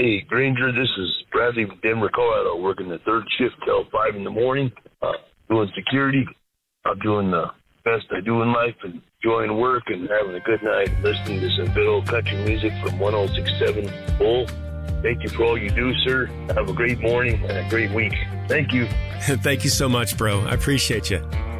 Hey, Granger, this is Bradley from Denver, Colorado, working the third shift till 5 in the morning, doing security. I'm doing the best I do in life and enjoying work and having a good night, listening to some good old country music from 106.7 Bull. Thank you for all you do, sir. Have a great morning and a great week. Thank you. Thank you so much, bro. I appreciate you.